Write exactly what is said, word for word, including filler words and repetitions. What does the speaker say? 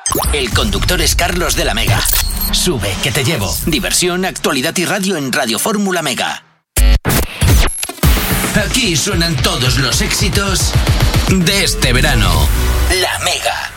El conductor es Carlos de la Mega. Sube, que te llevo. Diversión, actualidad y radio en Radio Fórmula Mega. Aquí suenan todos los éxitos de este verano. La Mega.